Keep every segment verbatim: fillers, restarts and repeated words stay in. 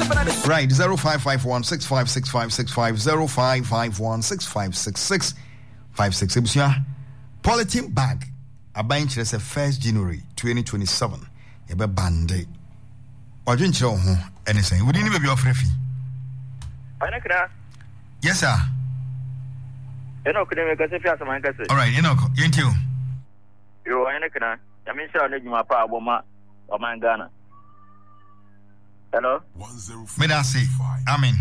Right, zero five five one six five six five six five zero five five one six five six six five six. Polythene bag. A bank is the first January twenty twenty seven. Ebe bande. Or didn't you know anything? Would you never be off fee? Yes, sir. You know, could make us if you have some answers. All right, you know, ain't you? You are in a canal. I mean, sure, let my power woman or man Ghana. Hello? May I say, I mean,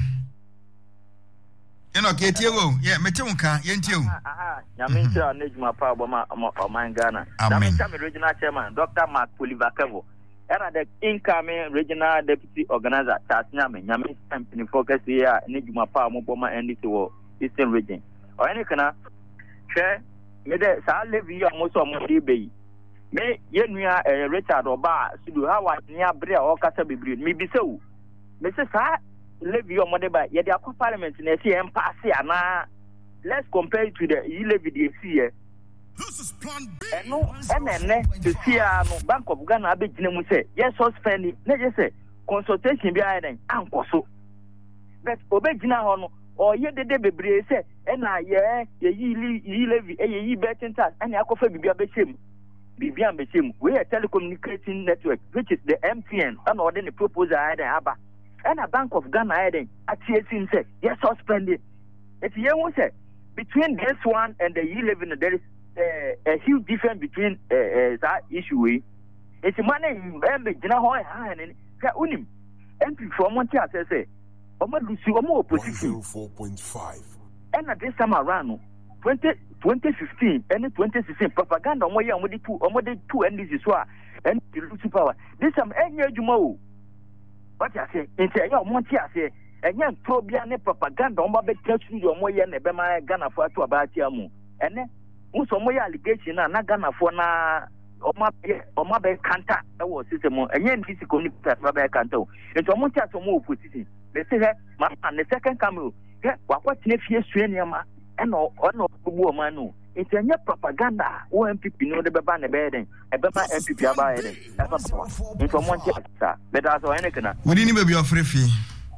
you know, get you, yeah, Metunka, ain't you? Aha, I mean, sure, let my power woman or man Ghana. I mean, some regional chairman, Doctor Mark Pulivakevo, and the incoming regional deputy organizer, Tasnami, Yamin, and focus here, need my power woman and the Eastern region. Or any kind of share, may there live here most of my baby. Me yenua eh Richard Oba sudu ha wa nia bre o kasa bibiri me bi sewu me se sa levy o mode ba ye de akwa parliament na see em pass ana. Let's compare it to the levy de see here. This is plan B. Eno enene to see no Bank of Ghana abegina mu say yes suspend na je say consultation bi ayen ankoso but obegina ho no o ye dede bebre say e na ye ye yi levy e ye yi betting tax ene akofa bibia bechem Bibian Bechim, we are telecommunicating network, which is the M T N, and order the proposal I had, and a Bank of Ghana I at T S C said, yes, suspended. If you want to say, between this one and the eleven, there is uh, a huge difference between uh, uh, that issue. It's money in General and Unim. And from one year, I say, Omo Lucy, Omo opposition four point five. And at this time around, twenty fifteen and twenty sixteen propaganda omo ya omo de two omo de two N D C so a and the lose power this time enye adwuma o what you say into ya omo ti ase enye probia ne propaganda omo be tatu de omo ye na be ma Ghana fo atu abati amu ene nso omo ya allegation na na Ghana fo na omo be omo be counter e wo system enye N D C community ba be counter o into omo ti ase omo opposition they say ma and the second camera he wakwatine fie suenia ma and no no woman it's a new propaganda o M P P no de beba ne beden e beba M P P aba eden e baba in from one chapter but as o enekana we didn't be your free fee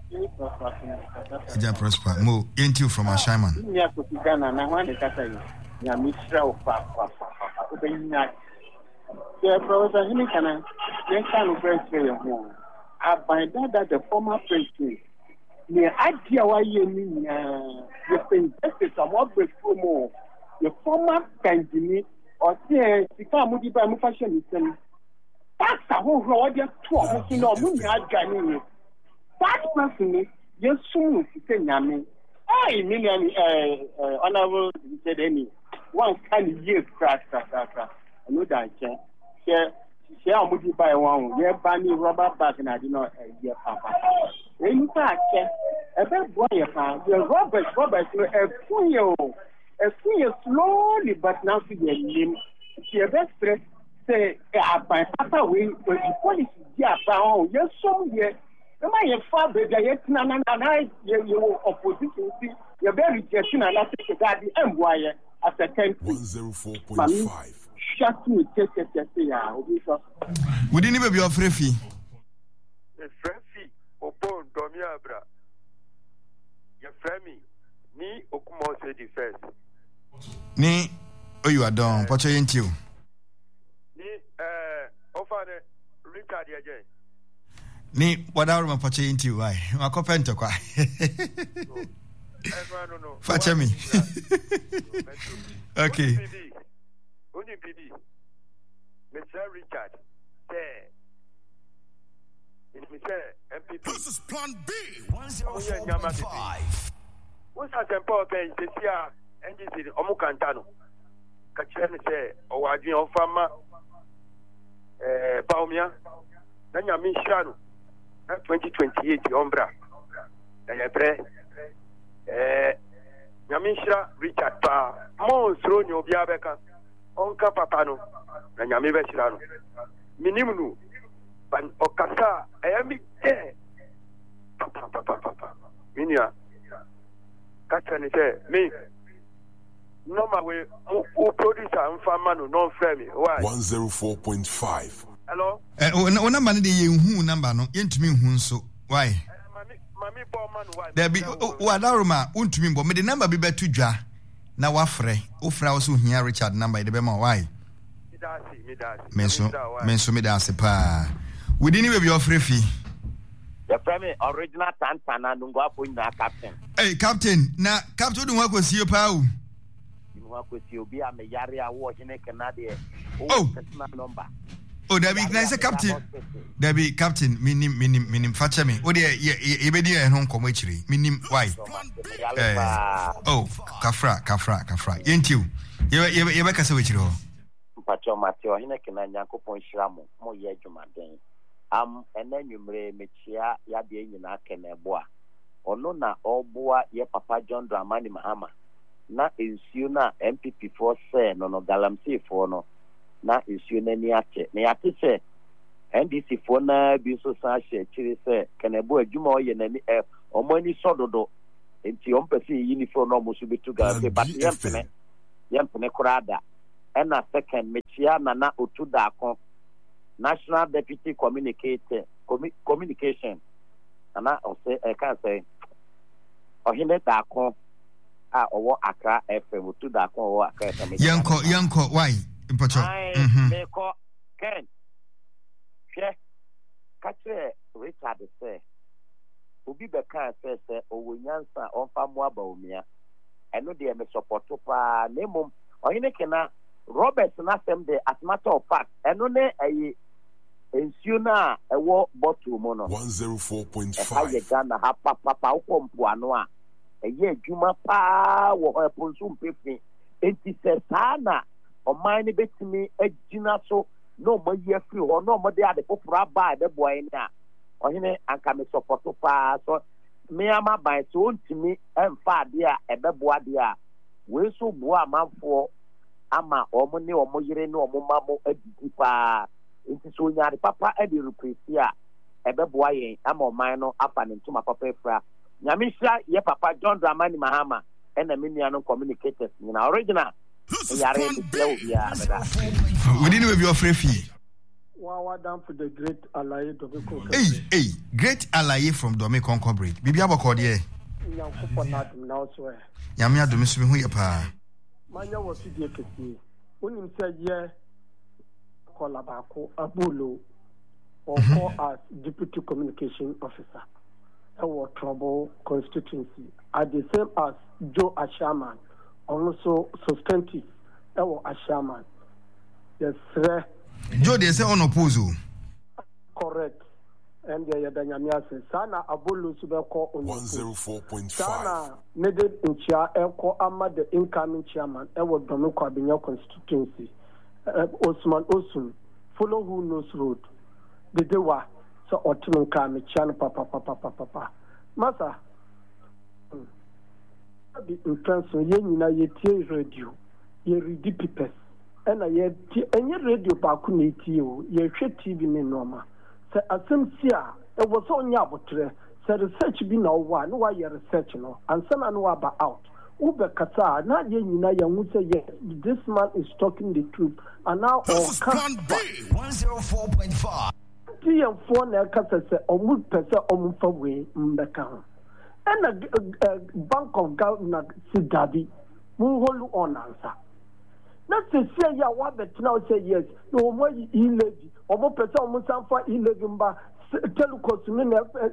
ja prosper mo into from a shaman ya ko Ghana na wan de kata yi ya misra o pa pa pa o be nya the professor hini kana yen kan president yo mo aban that the former president me adia wa ye ni the injustice of what we promo the former candidate or say sika amudi ba mu fashion system that's a whole road there two of us no mu nya gani that person yes sumu sika nyame ai million eh honorable said any one kind years crash crash crash I know that share share amudi ba one ye bani rubber bag na di no ye papa in fact a bad boy the Robert Robert a few year a few years slowly but now to the name she a best friend say a by papa we the policy yeah pound yes some year the my father yet na na na you opposition see you very rejecting and that's the guy the M Y as a ten one oh four point five shut me take take take yeah we didn't even be your free fee the free fee opo ndomi abra your frame ni okumo say the first ni oh you are done pocho yentio ni eh ofane Richard again ni wadaru ma pocho yentio why makopento kwa no no fache me okay only P D Mister Richard say M P P. This is plan B. one oh four point five. What's that important? This year, N D C, Omukantano. Kachem say, or Wadi on Fama, eh, Baumia, Nanya Mishano, twenty twenty eight, Ombra, Nayabre, eh, Yamisha, Richard Pa, Mons Ronio Biabeka, Onka Papano, Nanyami Veshirano, Minimunu. But Okasa, I am there. Papa, papa, papa. Minia, Catherine say, me. No, my way, who producer and farmer, no family. Why? one oh four point five. Hello? Eh, oh, no, man, the who number no, ain't me who so. Why? Man, Mami Bowman, what? There be Wadaruma, Untumi, but the number be better to Dra. Now, Wafre, Ufra also here, Richard, number the Bema. Why? Menso, Menso Medase Pa. We didn't even be offering fee. The premier original Tantana Nunga Puna captain. Hey, Captain, now, Captain, what was your power? You work with you, be a Mayaria watching a Canadian. Oh, number. Oh, there be nice Captain. There be Captain, minim, minim, minim, fatcha me. Oh, dear, ye be dear and home commentary. Minim, why? Oh, Kafra, Kafra, Kafra. Ain't you? You ever cast away. Pacho Mateo, Hinekin and Yanko Point Shramo, more yejumaden. Um, and then you may mechia yabi in Akeneboa. Or no, na all boa ye Papa John Dramani Mahama. Na is you na M P P for say, no, no, Galamsi for no. Na is you Niache. Niache say, N D C for na be so sashe, chili say, Kenebo, Jumo, Yenani, or money sododo. And Tiompe uniform almost be to go, but Yampene, Yampene Kurada. And a second, Mechia Nana Utudakon. National Deputy Communicator, commu- Communication, and I say I can't say, or he let that call, ah, or Accra F M to that call or Accra. Yanko, Yanko, why? I may call Ken. Yes, catch Richard say, Ubi Beka says, or we answer on Famua Baumia, and no dear me support to pa name or in a cana. Robert Nassem de as matter of fact, and no a Ensuna a war bottle mono one zero four point a five. Ghana ha papa pompuanoa a year Juma pa or a ponsum piffy. It is a sana or mine bet me a gina so no more year free or no more there the popura by the boy now or him and come support to pass so me ama by so to me and far dear a beboa dear we so boa man for ama omo ne omo yire ne omo mamo adidi pa nti so nyaade papa e de represi a ebeboa yen ama oman no afa ne ntoma papa efra nyame hia ye papa John Dramani Mahama and the minian communicators na original yare de ya beda we didn't be offering fee. Wawa down for the great Alaye Domiko. Hey, hey, great Alaye from Domiko Corporate. Bibi abako de. Nyanko na dum na so e. Nyame adom so hu ye pa. Manya wo fidie kesi. Onim se ye kola bako Abulo or mm-hmm. call as Deputy Communication Officer. Our Trouble constituency are the same as Joe Ashaman, also substantive. Our Ashaman. Yes, sir. Joe, they say on opposal. Correct. And the Yadanyamia says, Sana Abulo Subako on one zero four point five. Sana needed in chair, Elko Ama, the incoming chairman, Ewa Domiko Abinya constituency. Uh, Osman Osun, follow who knows road. The Dewa, so Otiman Kami, Chan Papa Papa Papa Papa. Masa, in terms of Yenina, ye tear radio, ye read papers, and I had any radio Bakuniti, ye shit T V in Norma. Say, as some seer, it was on Yabotre, said research be no one, why you're researching, and some anwaba out. Uber Kasa, not Yenina, young say yes, this man is talking the truth, and now all come one zero four point five. Three and four Nelkasa say, or would person or Mufaway, Mbeka. And a bank of governor Sidabi, Muholu on answer. Let's say, yeah, what but now say yes, no more e levy, or more person almost for e levy, but telecosmin,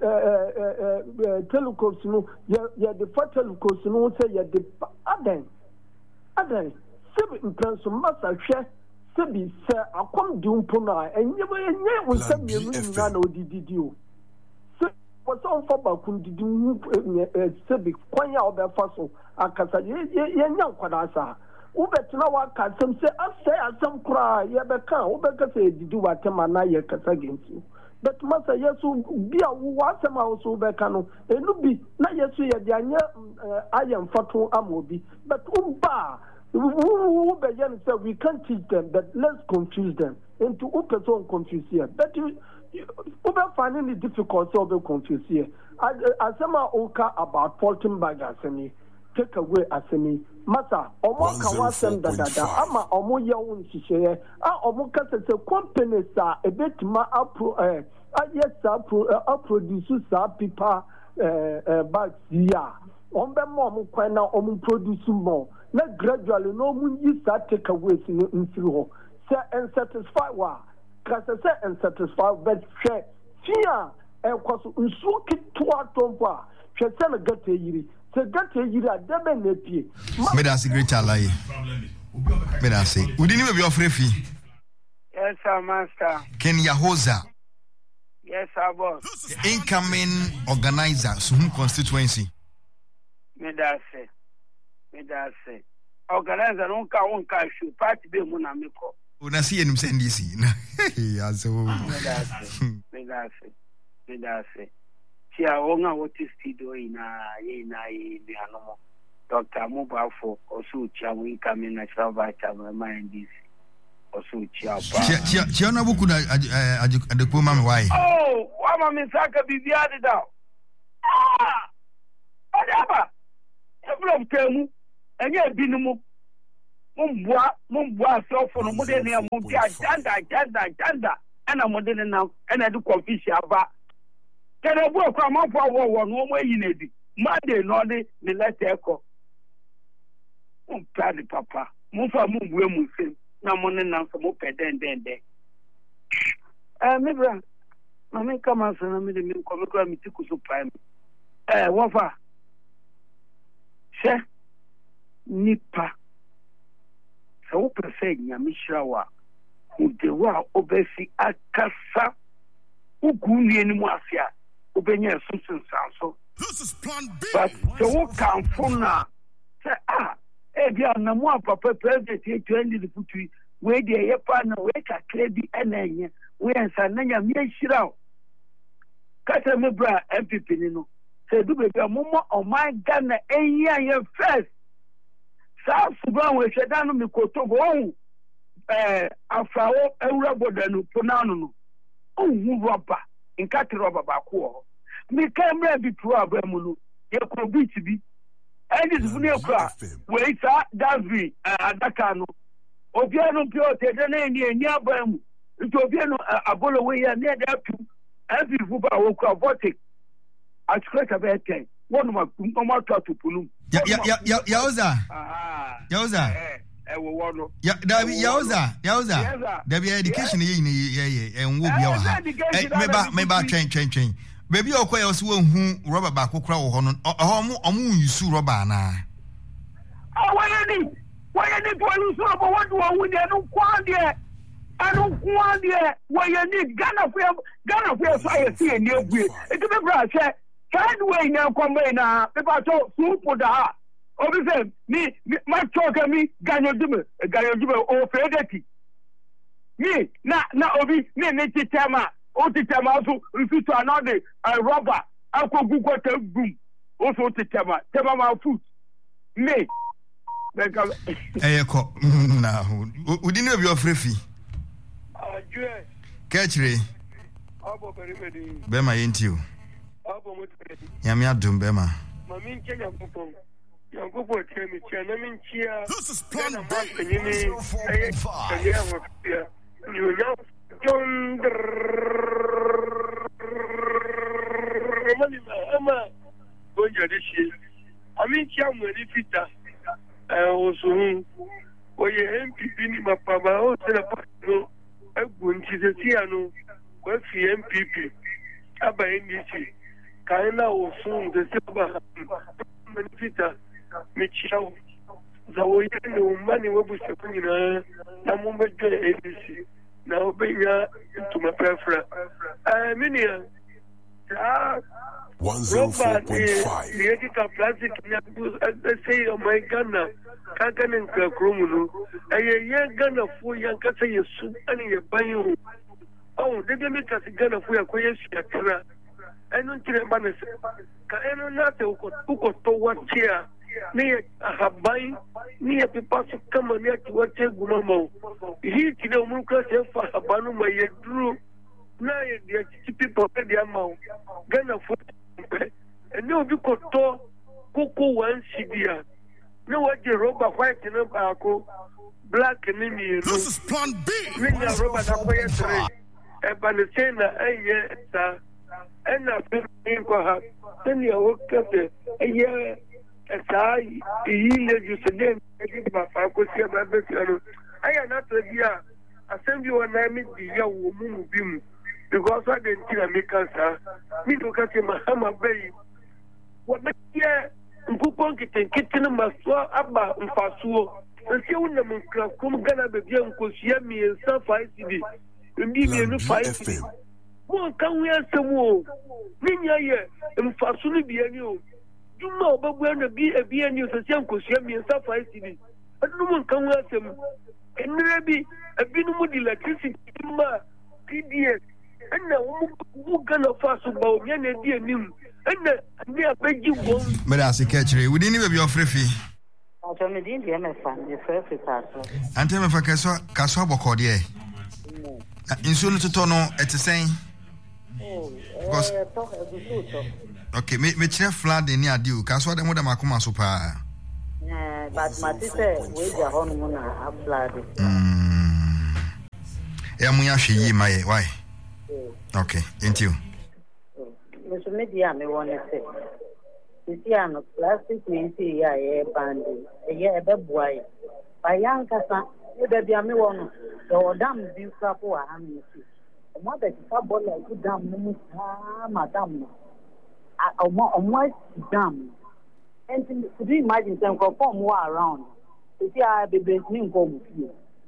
telecosmin, yeah, the fat telecosmin say, yeah, the other. Other, seven in terms of master share. Sebi say I come down pona and you will send me a no did you. So what's on for Bakun did you Sebi Quanya or Belfaso? I can say, young Quadasa. Ubet now I can some say, I say, I some cry, Yabeka, Ubeka say, did you what Tamana Yakas against you? But Master, yes, be a wasam also Becano, and Lubi, not yes, we are I am Fatu Amobi, but Umba. We can't teach them, but let's confuse them into who confuse here. But you, you finding it difficult to be confused here. As I'm oka about Fulton bag as any, take away as any. Masa, Omo Kawasem da da da, Ama Omo Yaun Shishe, Ah Omo Kasa company sa a bit ma appro, eh, ah yes, appro, uh, produce sa pipa, eh eh bags ya on be mo mo kwan na on produce more na gradually no mun yi sa take away no insiri ho say unsatisfied wa kasa say unsatisfied but share tia e kwaso nsu kitwa tompo a hwe se na gata yiri se gata yiri a debe na pie me da secret alaye me da say udi ni be ofre fi. Yes sir, master. Ken Yahoza. Yes sir, boss. Incoming organizer Suhum constituency. Me da say me da say organizer no ka won ka show party be mu na me ko una see enum send this na ya so me da say me da say me da say tia wonga what is studio ina ina ina anomo Doctor Mubafo also chia we come in national vice chairman mind this also chia pa chia chia na buku na adekpo ma me why oh wa ma me saka bibia de da ah adaba problem temu enye binumu mumbua mumbua so for no mo de ne mo bi agenda agenda agenda ana mo de ne na ana de confusion aba kene bu akwa manfo wo wo no mo yi na di made no de ne letter eko um padi papa mo fa mo bue mo sem na mo ne na so mo peden den den eh me bra na me kama so na me de me ko me ko mi tikuso prime eh wo fa she nipa so wo prefer nyame hirawa udewa obesi akasa ugunye ni mu afia obenya susun sanso but so wo kanfona say ah e bia na mu papa president e twenty the putu we dey ye pa na we ka kredi enenye we ensa na nyame hirawa kata me bra M P P ni no say do be bia mo oh my Ghana eya ye first sa suban we hweda no mi kotogo on eh afawo ewura bodanu ponanu no owu roba nkati roba ba ko mi kamera bi pro abamu no ye ko beach bi eni zufuni ekura we sa davi adaka no obiano pio tede na eni eni abamu nti obiano abolo we ya na da pu every fuba wo ko vote atkreta be ten wonu ma ma to punu ya ya ya yaoza ah yaoza eh eh wo wono ya dabi yaoza yaoza dabi education ye ye ye enwo bia wa ha me ba me ba twen twen twen baby okoya oso wo hu rubber ba kokora wo ho no ho mo omu yusu rubber na ah wayani wayani to yusu rubber wadu wo wu de no kwande anu kwande wayani Ghana fu Ghana fu so aye si eni egwe e to be bra che kind way na kombe na people so super da obi say me ma choka mi ganyo dume ganyo dume o fedeti me na na obi me me titama o titama so refutu anode a rubber akogu kwata gum o so titama tema ma foot me beka eh ko na udi no bi ofrefi ajue kechire abo perimedi be ma yentio abo mutedi yami adum be ma mami nkenya popo yangopo temi chana minchia This is plan na B. masa nyini zero four aye point five. kanya wapia nyonya John mali ama gonja dishi ami chia mweli fita eh osun oye M P P ni mapaba o tele pato egunti zetia no kwa fi M P P aba ndc kaina osun de seba manifita michao za woyene umani webu sekuni na mumbe jwe A D C na obenya ntuma prefera eh minia ta one oh four point five. The ka plastic na say oh my Ghana kankanin ka kromu no eh ye Ghana fo yan ka say yesu ani ye banyo oh de de me ka Ghana fo ya ko yesu ya kra enu ntire ba na ka enu na te uko uko to watia ni habai ni ya pipaso kama ni ati watia gumama hii kile umruka se fa habanu ma yedru na ye dia chipi pope dia ma Ghana fo enu obi ko to koko one cd ni waje roba white na ba ko black ni mi This is plan B. ni na roba na ko ye three e ba ne se na eye ta ena pe ko ha sani a wakafe eye sai yi le jusene e ba fa ko si ba be fiaro aya na to bia assembly wona mi di ya wo mu bi mu because I didn't tell me cancer mi do ka ti mahama bay wo be ye nkupon kiten kitin maswa aba mfasuo nti wona mun kra kum gana be bia nkosia mi ensa five C D mbi mi no five C D mo kan wi asemu ni nya ye mfasu ni bia ni o duma obabu na bi ebia ni so sia nkosia mi ensa five C D adu mo kan wi asemu enre bi abi no mo di electricity ma P D S enna mo gana fasu ba o nya na di anim enna ni abeji wo me da se kechire we ni be ofrefi aso me din dia me fan de frefi taso ante me fa keso kaso abokode e inso no toto no etesen because okay me me chire flood ni ade o kaso de mo da makoma so pa eh but mati se we ja hono mo na flood mm e amu ya hwe yi maye why okay thank you me so me dia me won se isi ano plastic ni si ya e bandi e ye be boy bayan kasa e be bia me won so dam bi ka ko ha mi si mo be ka bola ku dam mu ha madam no a mo mo dam and could you imagine them go form war around isi a be be ni nko mu fi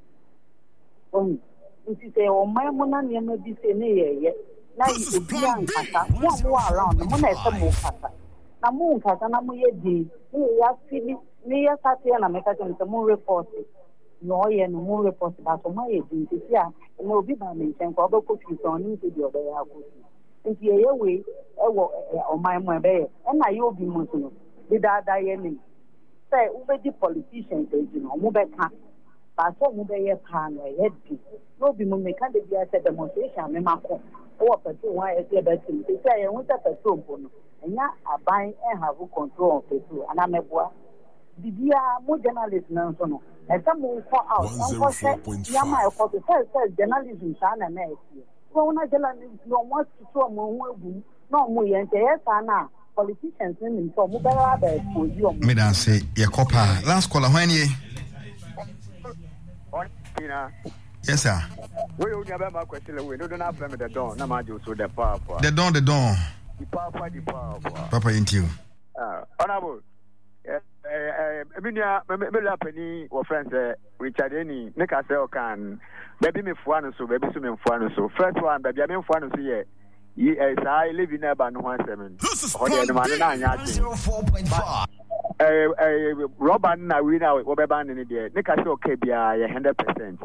um isi se o mai mo na ne ma bi se ne ye ye na yi obi an kasa mo mo around mo na ese mo kasa na mo kasa na mo ye di ni ya fili ni ya sate na me ka je mo report no ye no mo report ba so ma ye di isi a na obi ba me nchen ko ba ko fi so ni se di oba ya ko nti ye we e wo o mai mo ebe e na ye obi mo so no di da da ye ni say ube di politicians dey you know mo be ka ba so mo be ye pa no ye di no bi mo me ka de bia se demonstration me mako o petrol wa e se be ti se say ye won ta petrol bo no enya aban e have control of petrol ana meboa di bia mo journalist na so no e sa mo for out on say ya ma e for say say journalism sa na na e so na journalist no mo so mo hu egu no mo ye nte ye sa na politicians in so mo better be for you me dan say ye kopa last caller when ye yes sir we only have my question we no don't have them the don na ma jo so the papa the don the don the papa the papa papa into you ah honorable eh eh eminia me la pani wo friends Richard Eni ne ka say o kan baby me fua no so baby so me fua no so first one baby me fua no so ye yi sai live na ba no ho seven o de ma na anya ati eh eh Robert na we na we be ban ni de ne ka say o ka bia ye one hundred percent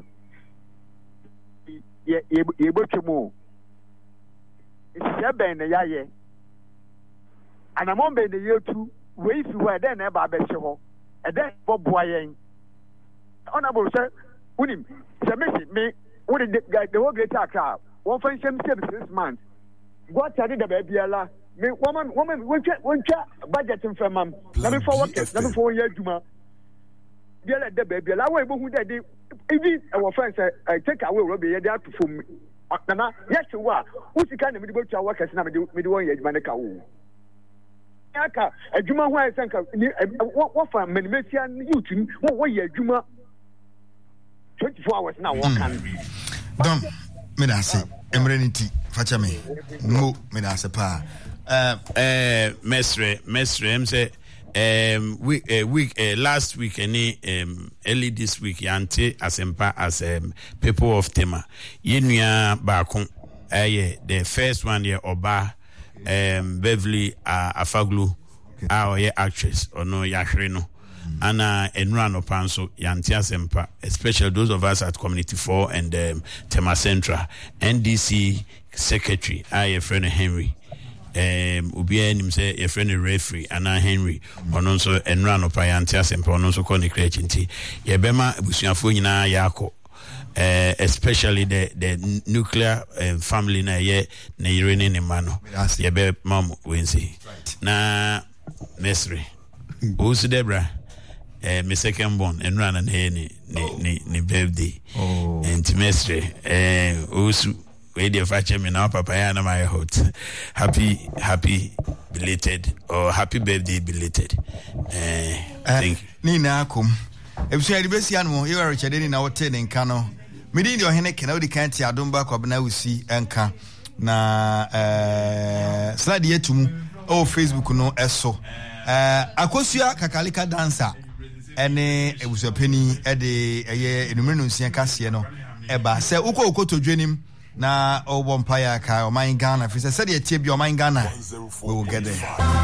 ye ye botwemu isi ben na ya ye anamon ben de yetu we fi wa den na ba be hye ho e den bo boa yen honorable sir unim se me me we the the whole great account one fan shem six months what are the baby ala me woman woman we we budget in famam na me for work na me for year juma dia la the baby ala we bo hu de even our friends I take away robe ye dey to from na yes wa usika na me dey to workers na me dey won year juma ne ka wo aka adwuma ho ai sanka wo fa manimesia youth wo wo ye adwuma twenty-four hours na wo kan don me da say emrenity facha me mo me da say pa uh eh mesre mesre em say um week uh, week uh, last week any um early this week yante asempa as um, people of Tema yenua ba kon eh the first one here oba um Beverly uh, Afaglu okay. Our yeah, actress or no yahre no ana enra no panso yanti asempa especially those of us at community four and um, Tema Central N D C secretary I friend Henry um ubia nim say your friend referee ana Henry ono so enra no pa yanti asempa ono so kon declare nti ye bema abusuafo nyina yakọ Uh, especially the the nuclear uh, family na ye na irene ne mano ye be mom wensi na mesri osu debra eh me second born enra na ne ni ni ni birthday oh and mesri eh osu we dey fache me now papa ya na my hot. Happy happy belated or happy birthday belated. Eh uh, thank you. Ni na akom. Ebusu ya dibesi anu you are Richard ni na wote ne nka no. Medi ndi ohene ke na odi kan ti adomba kwa bana usi enka na eh slide yetumu o Facebook no eso. Eh akosua kakalika dancer ene ebusu pani e de eye enumere no nsia kase no eba se ukọ okoto dwenim na obo mpaya ka o man Ghana fi se se de tie bi o man Ghana we will get there.